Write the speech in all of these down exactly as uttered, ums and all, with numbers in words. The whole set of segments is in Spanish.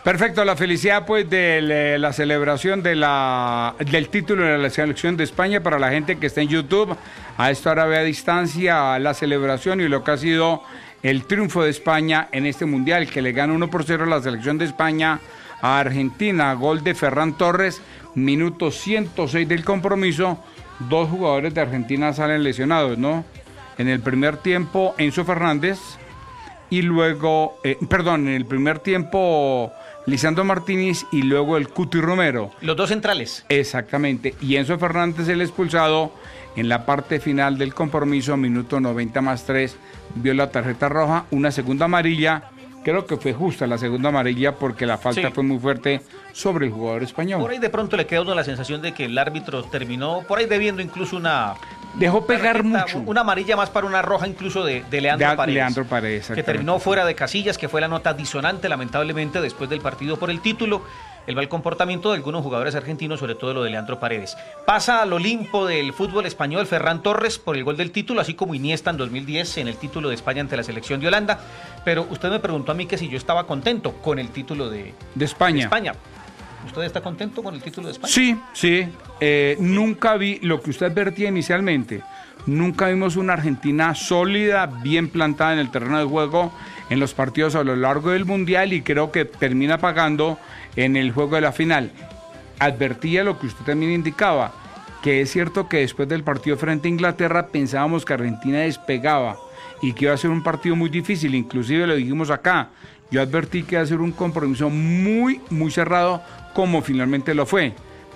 Perfecto, la felicidad pues de eh, la celebración de la, del título de la selección de España para la gente que está en YouTube. A esta hora ve a distancia la celebración y lo que ha sido el triunfo de España en este mundial, que le gana uno por cero a la selección de España a Argentina. Gol de Ferran Torres, minuto ciento seis del compromiso. Dos jugadores de Argentina salen lesionados, ¿no? En el primer tiempo, Enzo Fernández y luego, eh, perdón, en el primer tiempo, Lisandro Martínez y luego el Cuti Romero. Los dos centrales. Exactamente. Y Enzo Fernández, el expulsado, en la parte final del compromiso, minuto noventa más tres, vio la tarjeta roja, una segunda amarilla. Creo que fue justa la segunda amarilla porque la falta sí. fue muy fuerte sobre el jugador español. Por ahí de pronto le queda a uno la sensación de que el árbitro terminó por ahí debiendo incluso una... Dejó pegar tarjeta, mucho. Una amarilla más para una roja incluso de, de Leandro de, Paredes. Leandro Paredes, que terminó fuera de casillas, que fue la nota disonante lamentablemente después del partido por el título. El mal comportamiento de algunos jugadores argentinos, sobre todo lo de Leandro Paredes. Pasa al Olimpo del fútbol español Ferran Torres por el gol del título, así como Iniesta en dos mil diez en el título de España ante la selección de Holanda. Pero usted me preguntó a mí que si yo estaba contento con el título de, de España. De España. ¿Usted está contento con el título de España? Sí, sí. Eh, nunca vi lo que usted advertía inicialmente. Nunca vimos una Argentina sólida, bien plantada en el terreno de juego en los partidos a lo largo del Mundial, y creo que termina pagando en el juego de la final. Advertía lo que usted también indicaba, que es cierto que después del partido frente a Inglaterra pensábamos que Argentina despegaba y que iba a ser un partido muy difícil, inclusive lo dijimos acá. Yo advertí que iba a ser un compromiso muy, muy cerrado, como finalmente lo fue,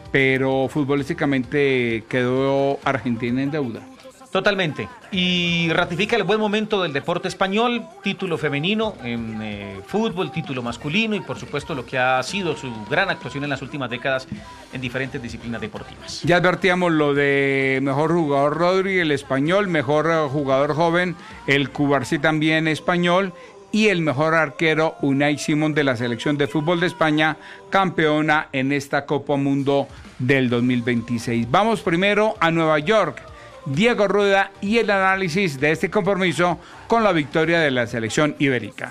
pero futbolísticamente quedó Argentina en deuda. Totalmente. Y ratifica el buen momento del deporte español, título femenino en eh, fútbol, título masculino y por supuesto lo que ha sido su gran actuación en las últimas décadas en diferentes disciplinas deportivas. Ya advertíamos lo de mejor jugador Rodri, el español, mejor jugador joven, el Cubarsí también español, y el mejor arquero Unai Simón de la selección de fútbol de España, campeona en esta Copa Mundo del dos mil veintiséis. Vamos primero a Nueva York. Diego Rueda y el análisis de este compromiso con la victoria de la selección ibérica.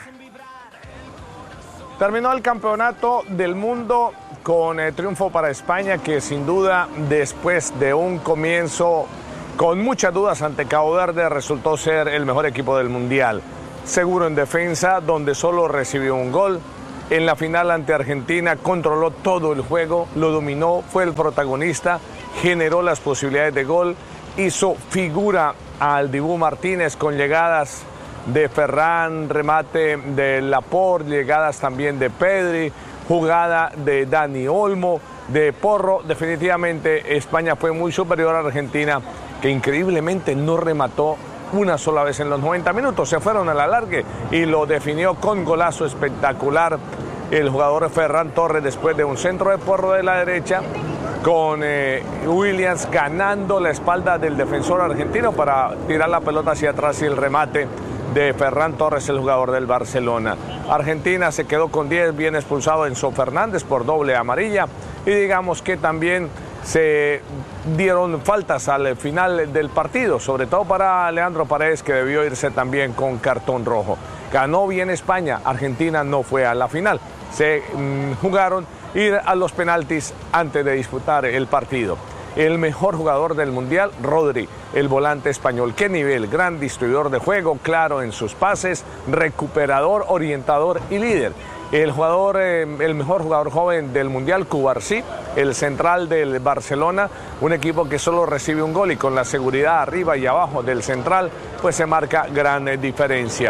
Terminó el campeonato del mundo con el triunfo para España, que sin duda después de un comienzo con muchas dudas ante Cabo Verde resultó ser el mejor equipo del mundial. Seguro en defensa, donde solo recibió un gol. En la final ante Argentina controló todo el juego, lo dominó, fue el protagonista, generó las posibilidades de gol. Hizo figura al Dibu Martínez con llegadas de Ferran, remate de Laporte, llegadas también de Pedri, jugada de Dani Olmo, de Porro. Definitivamente España fue muy superior a Argentina, que increíblemente no remató una sola vez en los noventa minutos. Se fueron a la largue y lo definió con golazo espectacular el jugador Ferran Torres después de un centro de Porro de la derecha, con eh, Williams ganando la espalda del defensor argentino para tirar la pelota hacia atrás, y el remate de Ferran Torres, el jugador del Barcelona. Argentina se quedó con diez, bien expulsado Enzo Fernández por doble amarilla, y digamos que también se dieron faltas al final del partido, sobre todo para Leandro Paredes, que debió irse también con cartón rojo. Ganó bien España, Argentina no fue a la final. Se mmm, jugaron ir a los penaltis antes de disputar el partido. El mejor jugador del mundial, Rodri, el volante español. Qué nivel, gran distribuidor de juego, claro en sus pases, recuperador, orientador y líder. El jugador, eh, el mejor jugador joven del mundial, Cubarsí, el central del Barcelona, un equipo que solo recibe un gol y con la seguridad arriba y abajo del central, pues se marca gran eh, diferencia.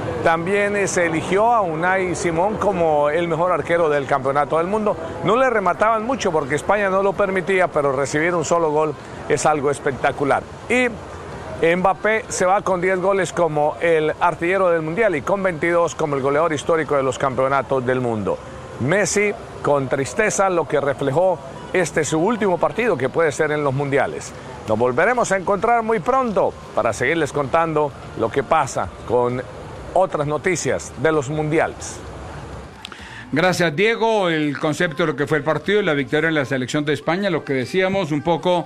También se eligió a Unai Simón como el mejor arquero del campeonato del mundo. No le remataban mucho porque España no lo permitía, pero recibir un solo gol es algo espectacular. Y Mbappé se va con diez goles como el artillero del mundial y con veintidós como el goleador histórico de los campeonatos del mundo. Messi, con tristeza, lo que reflejó este su último partido que puede ser en los mundiales. Nos volveremos a encontrar muy pronto para seguirles contando lo que pasa con otras noticias de los mundiales. Gracias, Diego. El concepto de lo que fue el partido y la victoria en la selección de España, lo que decíamos un poco,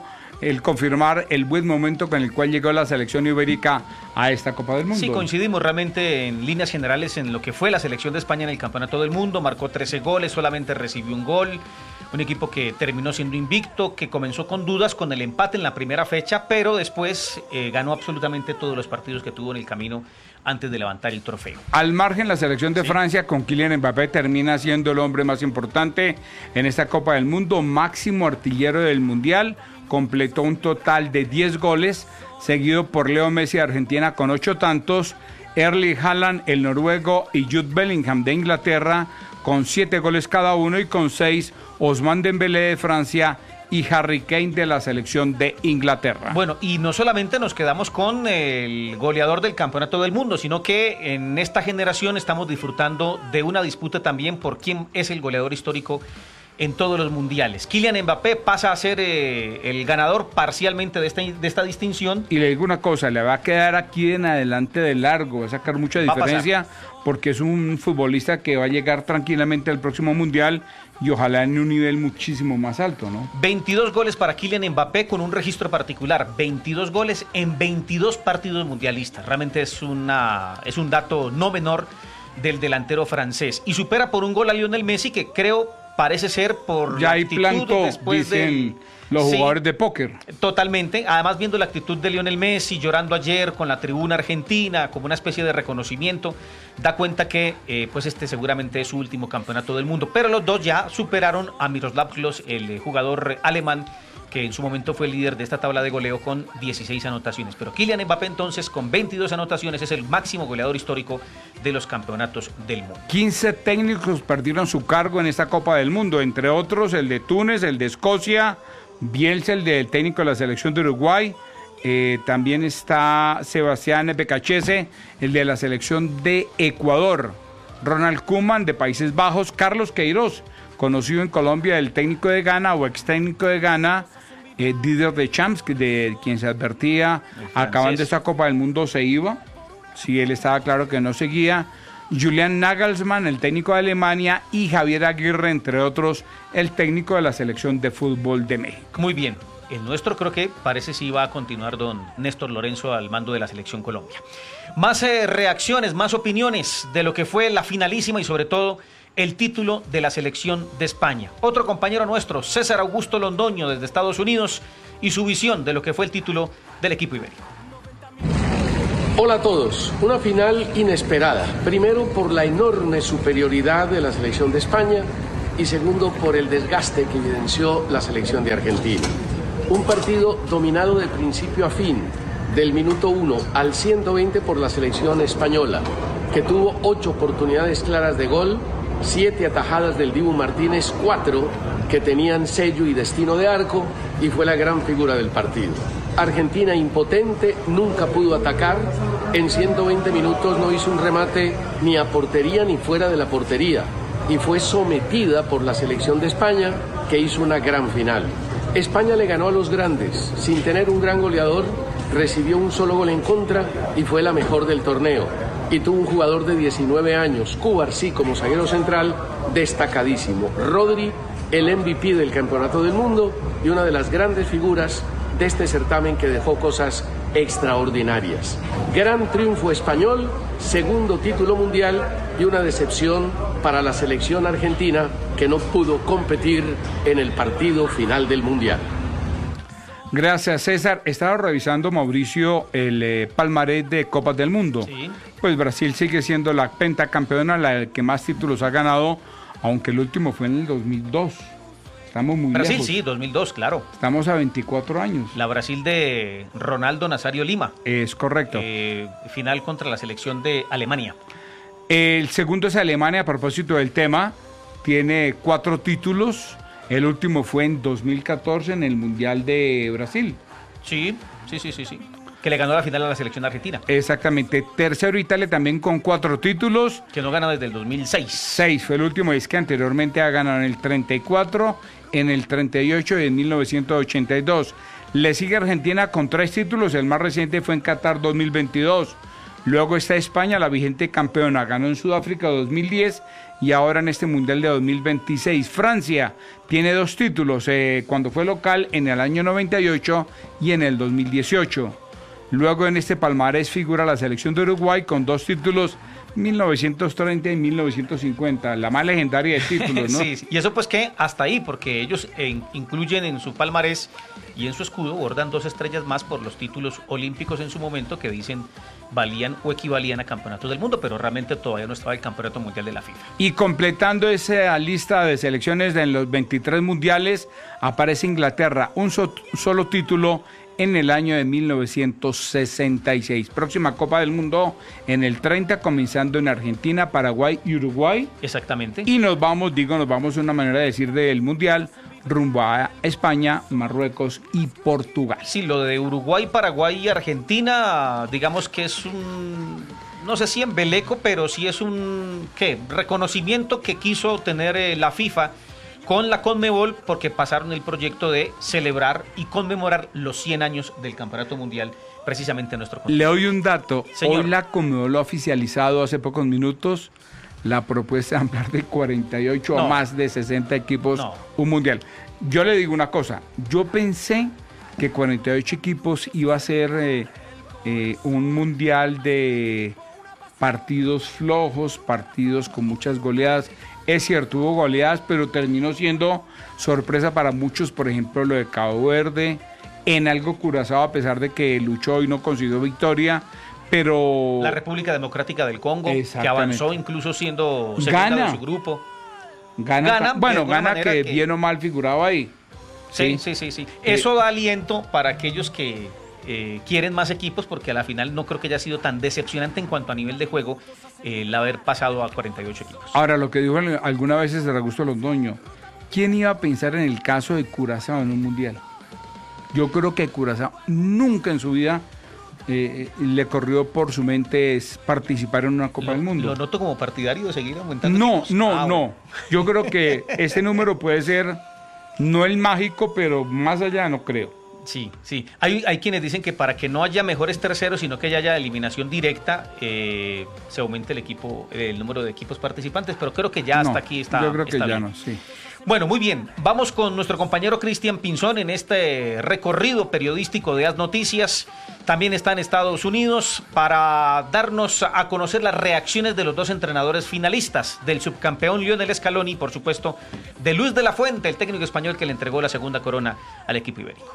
el confirmar el buen momento con el cual llegó la selección ibérica a esta Copa del Mundo. Sí, coincidimos realmente en líneas generales en lo que fue la selección de España en el Campeonato del Mundo. Marcó trece goles, solamente recibió un gol. Un equipo que terminó siendo invicto, que comenzó con dudas con el empate en la primera fecha, pero después eh, ganó absolutamente todos los partidos que tuvo en el camino antes de levantar el trofeo. Al margen, la selección de sí. Francia con Kylian Mbappé termina siendo el hombre más importante en esta Copa del Mundo, máximo artillero del Mundial, completó un total de diez goles, seguido por Leo Messi de Argentina con ocho tantos, Erling Haaland, el noruego, y Jude Bellingham de Inglaterra con siete goles cada uno, y con seis Ousmane Dembélé de Francia y Harry Kane de la selección de Inglaterra. Bueno, y no solamente nos quedamos con el goleador del Campeonato del Mundo, sino que en esta generación estamos disfrutando de una disputa también por quién es el goleador histórico en todos los mundiales. Kylian Mbappé pasa a ser eh, el ganador parcialmente de esta, de esta distinción. Y le digo una cosa, le va a quedar aquí en adelante de largo, va a sacar mucha diferencia, porque es un futbolista que va a llegar tranquilamente al próximo mundial y ojalá en un nivel muchísimo más alto, ¿no? veintidós goles para Kylian Mbappé con un registro particular, veintidós goles en veintidós partidos mundialistas. Realmente es, una, es un dato no menor del delantero francés. Y supera por un gol a Lionel Messi, que creo parece ser por ya la hay actitud planto, después dicen del... los sí, jugadores de póker. Totalmente, además viendo la actitud de Lionel Messi llorando ayer con la tribuna argentina como una especie de reconocimiento, da cuenta que eh, pues este seguramente es su último campeonato del mundo, pero los dos ya superaron a Miroslav Klose, el eh, jugador alemán que en su momento fue el líder de esta tabla de goleo con dieciséis anotaciones. Pero Kylian Mbappé entonces con veintidós anotaciones es el máximo goleador histórico de los campeonatos del mundo. quince técnicos perdieron su cargo en esta Copa del Mundo, entre otros el de Túnez, el de Escocia, Bielsa, el del técnico de la selección de Uruguay, eh, también está Sebastián Becachese, el de la selección de Ecuador, Ronald Koeman de Países Bajos, Carlos Queiroz, conocido en Colombia, el técnico de Ghana o ex técnico de Ghana, eh, Didier Deschamps, de quien se advertía acabando esta Copa del Mundo se iba, si él estaba claro que no seguía, Julian Nagelsmann, el técnico de Alemania, y Javier Aguirre, entre otros, el técnico de la selección de fútbol de México. Muy bien, el nuestro creo que parece si va a continuar don Néstor Lorenzo al mando de la selección Colombia. Más eh, reacciones, más opiniones de lo que fue la finalísima y sobre todo el título de la selección de España. Otro compañero nuestro, César Augusto Londoño desde Estados Unidos, y su visión de lo que fue el título del equipo ibérico. Hola a todos, una final inesperada, primero por la enorme superioridad de la selección de España y segundo por el desgaste que evidenció la selección de Argentina. Un partido dominado de principio a fin, del minuto uno al ciento veinte por la selección española, que tuvo ocho oportunidades claras de gol, siete atajadas del Dibu Martínez, cuatro que tenían sello y destino de arco, y fue la gran figura del partido. Argentina impotente, nunca pudo atacar, en ciento veinte minutos no hizo un remate ni a portería ni fuera de la portería, y fue sometida por la selección de España, que hizo una gran final. España le ganó a los grandes, sin tener un gran goleador, recibió un solo gol en contra y fue la mejor del torneo. Y tuvo un jugador de diecinueve años, Cubarsí, como zaguero central, destacadísimo. Rodri, el M V P del Campeonato del Mundo y una de las grandes figuras de este certamen que dejó cosas extraordinarias. Gran triunfo español, segundo título mundial y una decepción para la selección argentina que no pudo competir en el partido final del mundial. Gracias, César. Estaba revisando, Mauricio, el eh, palmarés de Copas del Mundo. Sí. Pues Brasil sigue siendo la pentacampeona, la que más títulos ha ganado, aunque el último fue en el dos mil dos. Estamos muy Brasil, lejos. sí, dos mil dos, claro. Estamos a veinticuatro años. La Brasil de Ronaldo Nazario Lima. Es correcto. Eh, final contra la selección de Alemania. El segundo es Alemania, a propósito del tema, tiene cuatro títulos. El último fue en dos mil catorce en el Mundial de Brasil. Sí, sí, sí, sí, sí. Que le ganó la final a la selección argentina. Exactamente. Tercero Italia también con cuatro títulos. Que no gana desde el dos mil seis. Seis fue el último, es que anteriormente ha ganado en el treinta y cuatro, en el treinta y ocho y en mil novecientos ochenta y dos. Le sigue Argentina con tres títulos, el más reciente fue en Qatar dos mil veintidós. Luego está España, la vigente campeona, ganó en Sudáfrica dos mil diez y ahora en este Mundial de dos mil veintiséis. Francia tiene dos títulos, eh, cuando fue local en el año noventa y ocho y en el dos mil dieciocho. Luego en este palmarés figura la selección de Uruguay con dos títulos, mil novecientos treinta y mil novecientos cincuenta, la más legendaria de títulos, ¿no? Sí, sí, y eso pues que hasta ahí, porque ellos eh, incluyen en su palmarés y en su escudo, bordan dos estrellas más por los títulos olímpicos en su momento que dicen valían o equivalían a campeonatos del mundo, pero realmente todavía no estaba el campeonato mundial de la FIFA. Y completando esa lista de selecciones de los veintitrés mundiales, aparece Inglaterra, un so- solo título en el año de mil novecientos sesenta y seis. Próxima Copa del Mundo en el treinta, comenzando en Argentina, Paraguay y Uruguay. Exactamente. Y nos vamos, digo, nos vamos, una manera de decir, del Mundial, rumbo a España, Marruecos y Portugal. Sí, lo de Uruguay, Paraguay y Argentina, digamos que es un, no sé si embeleco, pero sí es un, ¿qué? Reconocimiento que quiso tener eh, la FIFA con la Conmebol, porque pasaron el proyecto de celebrar y conmemorar los cien años del Campeonato Mundial, precisamente en nuestro continente. Le doy un dato. Señor. Hoy la Conmebol ha oficializado hace pocos minutos la propuesta de ampliar de cuarenta y ocho No. a más de sesenta equipos No. un mundial. Yo le digo una cosa, yo pensé que cuarenta y ocho equipos iba a ser eh, eh, un mundial de partidos flojos, partidos con muchas goleadas. Es cierto, hubo goleadas, pero terminó siendo sorpresa para muchos, por ejemplo, lo de Cabo Verde, en algo Curazao, a pesar de que luchó y no consiguió victoria, pero... La República Democrática del Congo, que Exactamente. avanzó incluso siendo segunda Gana. de su grupo. Gana, Gana, bueno, de alguna gana manera que, que- bien o mal figuraba ahí. Sí, sí, sí, sí. Eso da aliento para aquellos que eh, quieren más equipos, porque a la final no creo que haya sido tan decepcionante en cuanto a nivel de juego eh, el haber pasado a cuarenta y ocho equipos. Ahora, lo que dijo alguna vez es de Augusto Londoño, ¿quién iba a pensar en el caso de Curazao en un mundial? Yo creo que Curazao nunca en su vida eh, le corrió por su mente es participar en una Copa Lo, del Mundo. lo noto como partidario de seguir aumentando No, equipos. no, Ah, no. bueno. Yo creo que ese número puede ser, no el mágico, pero más allá no creo. Sí, sí. Hay, hay quienes dicen que para que no haya mejores terceros, sino que haya eliminación directa, eh, se aumente el equipo, el número de equipos participantes, pero creo que ya hasta No, aquí está. Yo creo que está ya bien. no, sí. Bueno, muy bien. Vamos con nuestro compañero Cristian Pinzón en este recorrido periodístico de Haz Noticias. También está en Estados Unidos para darnos a conocer las reacciones de los dos entrenadores finalistas, del subcampeón Lionel Scaloni y, por supuesto, de Luis de la Fuente, el técnico español que le entregó la segunda corona al equipo ibérico.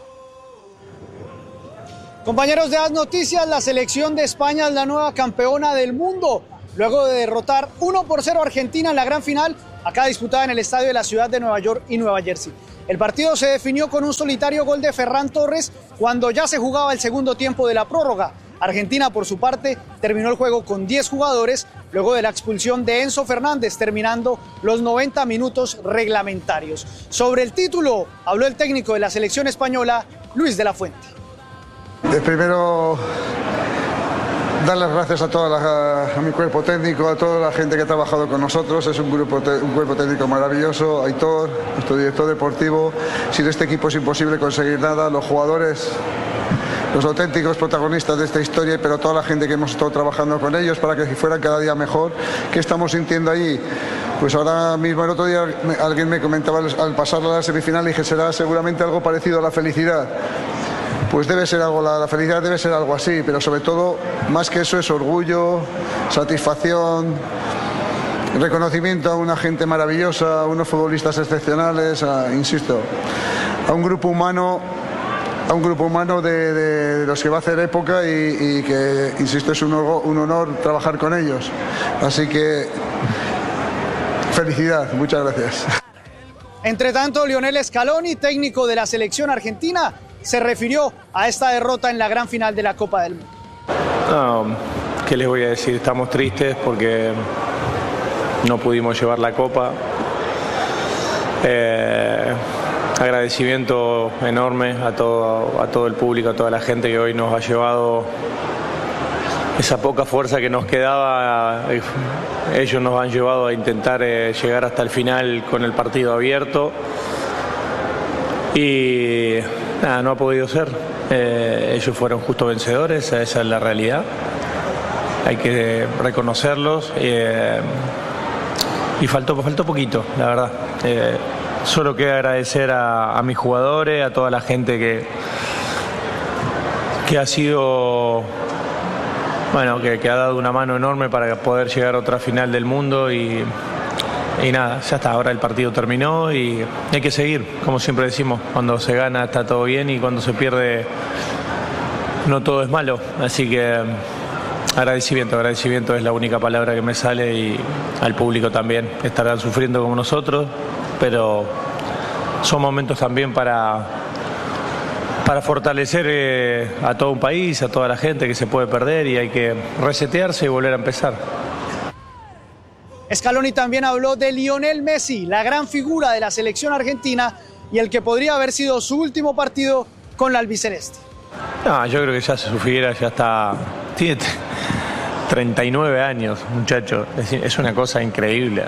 Compañeros de Haz Noticias, la selección de España es la nueva campeona del mundo. Luego de derrotar uno por cero a Argentina en la gran final, acá disputada en el estadio de la ciudad de Nueva York y Nueva Jersey. El partido se definió con un solitario gol de Ferran Torres cuando ya se jugaba el segundo tiempo de la prórroga. Argentina, por su parte, terminó el juego con diez jugadores luego de la expulsión de Enzo Fernández, terminando los noventa minutos reglamentarios. Sobre el título habló el técnico de la selección española, Luis de la Fuente. De primero, dar las gracias a, toda la, a mi cuerpo técnico, a toda la gente que ha trabajado con nosotros. Es un, grupo, un cuerpo técnico maravilloso. Aitor, nuestro director deportivo. Sin este equipo es imposible conseguir nada. Los jugadores, los auténticos protagonistas de esta historia, pero toda la gente que hemos estado trabajando con ellos para que fueran cada día mejor. ¿Qué estamos sintiendo allí? Pues ahora mismo, el otro día, alguien me comentaba al pasar a la semifinal, y dije, será seguramente algo parecido a la felicidad. Pues debe ser algo, la, la felicidad debe ser algo así, pero sobre todo, más que eso, es orgullo, satisfacción, reconocimiento a una gente maravillosa, a unos futbolistas excepcionales, a, insisto, a un grupo humano, a un grupo humano de, de, de los que va a hacer época y, y que, insisto, es un, un honor trabajar con ellos. Así que, felicidad, muchas gracias. Entre tanto, Lionel Scaloni, técnico de la selección argentina, se refirió a esta derrota en la gran final de la Copa del Mundo. No, ¿qué les voy a decir? Estamos tristes porque no pudimos llevar la copa. Eh, agradecimiento enorme a todo, a todo el público, a toda la gente que hoy nos ha llevado esa poca fuerza que nos quedaba. Ellos nos han llevado a intentar eh, llegar hasta el final con el partido abierto. Y nada, no ha podido ser. Eh, ellos fueron justo vencedores, esa es la realidad. hay que reconocerlos. Eh, y faltó, faltó poquito, la verdad. Eh, solo queda agradecer a, a mis jugadores, a toda la gente que, que ha sido, bueno, que, que ha dado una mano enorme para poder llegar a otra final del mundo y, y nada, ya está, ahora el partido terminó y hay que seguir, como siempre decimos, cuando se gana está todo bien y cuando se pierde no todo es malo, así que agradecimiento, agradecimiento es la única palabra que me sale y al público también, estarán sufriendo como nosotros, pero son momentos también para, para fortalecer eh, a todo un país, a toda la gente que se puede perder y hay que resetearse y volver a empezar. Scaloni también habló de Lionel Messi, la gran figura de la selección argentina y el que podría haber sido su último partido con la albiceleste. No, yo creo que ya se supiera, ya está, tiene treinta y nueve años, muchacho, es, es una cosa increíble.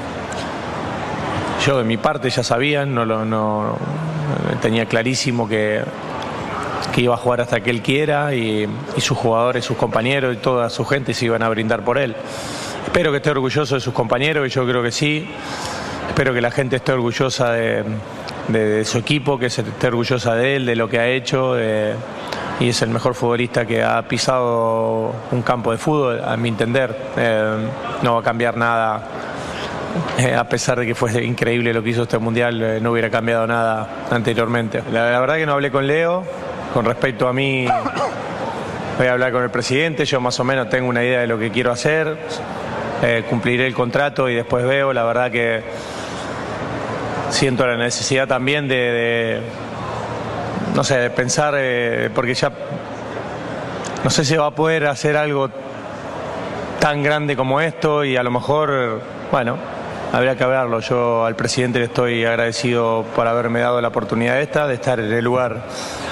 Yo de mi parte ya sabían, no, no, no tenía clarísimo que, que iba a jugar hasta que él quiera y, y sus jugadores, sus compañeros y toda su gente se iban a brindar por él. Espero que esté orgulloso de sus compañeros y yo creo que sí. Espero que la gente esté orgullosa de, de, de su equipo, que se esté orgullosa de él, de lo que ha hecho. De, y es el mejor futbolista que ha pisado un campo de fútbol, a mi entender. Eh, no va a cambiar nada, eh, a pesar de que fue increíble lo que hizo este Mundial, eh, no hubiera cambiado nada anteriormente. La, la verdad que no hablé con Leo, con respecto a mí voy a hablar con el presidente, yo más o menos tengo una idea de lo que quiero hacer, eh, cumpliré el contrato y después veo, la verdad que siento la necesidad también de... de no sé, de pensar, eh, porque ya no sé si va a poder hacer algo tan grande como esto y a lo mejor, bueno, habría que hablarlo. Yo al presidente le estoy agradecido por haberme dado la oportunidad esta, de estar en el lugar